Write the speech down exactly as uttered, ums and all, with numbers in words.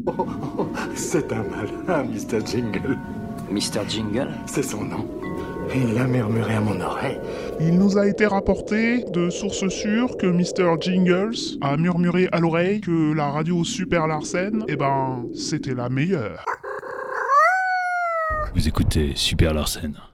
Oh, oh, c'est un malin, mister Jingle. mister Jingle ? C'est son nom. Il a murmuré à mon oreille. Il nous a été rapporté de sources sûres que mister Jingles a murmuré à l'oreille que la radio Super Larsen, eh ben, c'était la meilleure. Vous écoutez Super Larsen.